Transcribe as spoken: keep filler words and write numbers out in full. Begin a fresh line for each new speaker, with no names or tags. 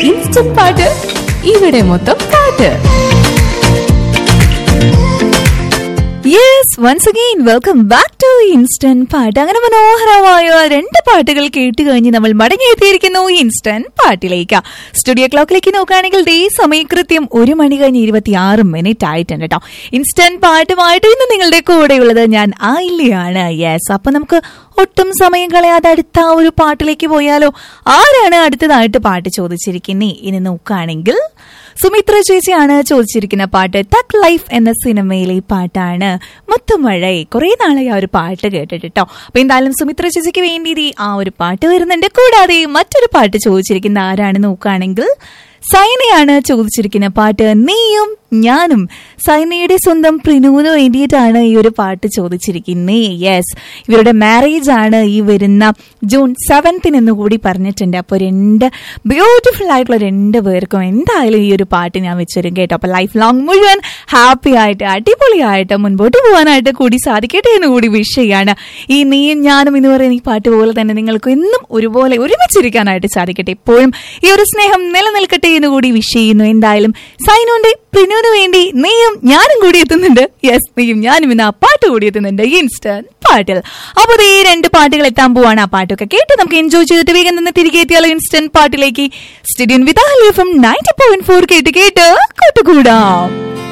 Instant പാട്ട് ഇവിടെ മൊത്തം പാട്ട്. Yes, once again welcome back to instant പാട്ട്. അങ്ങനെ മനോഹരമായ രണ്ട് പാട്ടുകൾ കേട്ട് കഴിഞ്ഞ് നമ്മൾ മടങ്ങിയെത്തിയിരിക്കുന്നു ഇൻസ്റ്റന്റ് പാട്ടിലേക്ക്. സ്റ്റുഡിയോ ക്ലോക്കിലേക്ക് നോക്കുകയാണെങ്കിൽ ദേ സമയം കൃത്യം ഒരു മണി കഴിഞ്ഞ് ഇരുപത്തി ആറ് മിനിറ്റ് ആയിട്ടുണ്ട് കേട്ടോ. ഇൻസ്റ്റന്റ് പാട്ടുമായിട്ട് ഇന്ന് നിങ്ങളുടെ കൂടെയുള്ളത് ഞാൻ ആയില്ലയാണ്. യെസ്, അപ്പൊ നമുക്ക് ഒട്ടും സമയം കളയാതെ അടുത്ത ഒരു പാട്ടിലേക്ക് പോയാലോ? ആരാണ് അടുത്തതായിട്ട് പാട്ട് ചോദിച്ചിരിക്കുന്നേ? ഇനി നോക്കുകയാണെങ്കിൽ സുമിത്ര ചേച്ചിയാണ് ചോദിച്ചിരിക്കുന്ന പാട്ട്. തക് ലൈഫ് എന്ന സിനിമയിലെ പാട്ടാണ്. മുത്തുമഴ. കുറെ നാളെ ആ ഒരു പാട്ട് കേട്ടിട്ട് കേട്ടോ. അപ്പൊ എന്തായാലും സുമിത്ര ചേച്ചിക്ക് വേണ്ടി ആ ഒരു പാട്ട് വരുന്നുണ്ട്. കൂടാതെ മറ്റൊരു പാട്ട് ചോദിച്ചിരിക്കുന്ന ആരാണ് നോക്കുകയാണെങ്കിൽ സൈനയാണ് ചോദിച്ചിരിക്കുന്ന പാട്ട്. നീയും ഞാനും. സൈനയുടെ സ്വന്തം പ്രിനുവിന് വേണ്ടിയിട്ടാണ് ഈ ഒരു പാട്ട് ചോദിച്ചിരിക്കുന്നേ. യെസ്, ഇവരുടെ മാരേജ് ആണ് ഈ വരുന്ന ജൂൺ സെവൻത്തിന് എന്ന് കൂടി പറഞ്ഞിട്ടുണ്ട്. അപ്പോൾ രണ്ട് ബ്യൂട്ടിഫുൾ ആയിട്ടുള്ള രണ്ട് പേർക്കും എന്തായാലും ഈ ഒരു പാട്ട് ഞാൻ വെച്ചുതരും കേട്ടോ. അപ്പൊ ലൈഫ് ലോങ് മുഴുവൻ ഹാപ്പി ആയിട്ട് അടിപൊളിയായിട്ട് മുൻപോട്ട് പോകാനായിട്ട് കൂടി സാധിക്കട്ടെ എന്ന് കൂടി വിഷ് ചെയ്യാണ്. ഈ നീയും ഞാനും എന്ന് പറയുന്ന ഈ പാട്ട് പോലെ തന്നെ നിങ്ങൾക്ക് എന്നും ഒരുപോലെ ഒരുമിച്ചിരിക്കാനായിട്ട് സാധിക്കട്ടെ. എപ്പോഴും ഈ ഒരു സ്നേഹം നിലനിൽക്കട്ടെ എന്ന് കൂടി വിഷ് ചെയ്യുന്നു. എന്തായാലും സൈനുവിന്റെ പ്രിനുവിന് വേണ്ടി നീയും ഞാനും കൂടി എത്തുന്നുണ്ട്. യെസ്, നീയും ഞാനും ഇന്ന് ആ പാട്ട് കൂടി എത്തുന്നുണ്ട് ഇൻസ്റ്റന്റ് പാട്ടിൽ. അപ്പൊ ഈ രണ്ട് പാട്ടുകൾ എത്താൻ പോവാണ്. ആ പാട്ടൊക്കെ കേട്ട് നമുക്ക് എൻജോയ് ചെയ്തിട്ട് വേഗം നിന്ന് തിരികെ എത്തിയാലോ ഇൻസ്റ്റന്റ് പാട്ടിലേക്ക്. സ്റ്റേഡിയം വിത്ത് F M ninety point four കേട്ട് കേട്ട് കൂട്ടുകൂടാം.